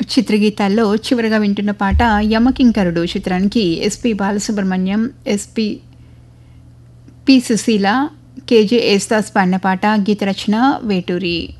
చిత్రగీతాల్లో చివరగా వింటున్న పాట యమకింకరుడు చిత్రానికి SP Balasubrahmanyam, P Susheela, KJ Yesudas పాడిన పాట. గీత రచన వేటూరి.